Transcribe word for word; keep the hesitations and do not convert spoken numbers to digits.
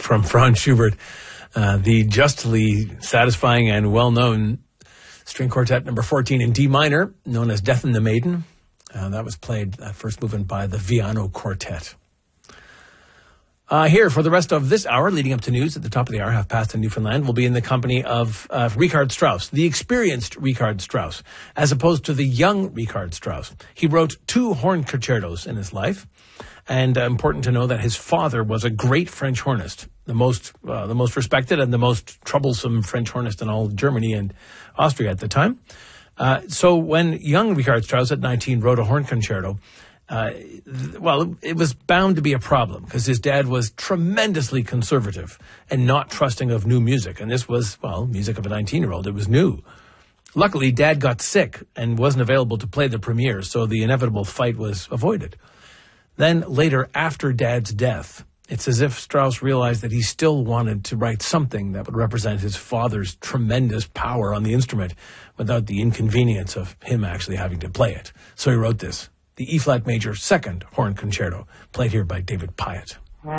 from Franz Schubert, uh, the justly satisfying and well-known string quartet number fourteen in D minor, known as Death and the Maiden. Uh, that was played, that first movement, by the Viano Quartet. Uh, here for the rest of this hour, leading up to news at the top of the hour, half past in Newfoundland, we'll be in the company of uh, Richard Strauss, the experienced Richard Strauss, as opposed to the young Richard Strauss. He wrote two horn concertos in his life, and uh, important to know that his father was a great French hornist, the most uh, the most respected and the most troublesome French hornist in all Germany and Austria at the time. Uh, so when young Richard Strauss at nineteen wrote a horn concerto, Uh, well, it was bound to be a problem because his dad was tremendously conservative and not trusting of new music. And this was, well, music of a nineteen-year-old. It was new. Luckily, Dad got sick and wasn't available to play the premiere, so the inevitable fight was avoided. Then later, after Dad's death, it's as if Strauss realized that he still wanted to write something that would represent his father's tremendous power on the instrument without the inconvenience of him actually having to play it. So he wrote this. The E-flat major second horn concerto, played here by David Pyatt.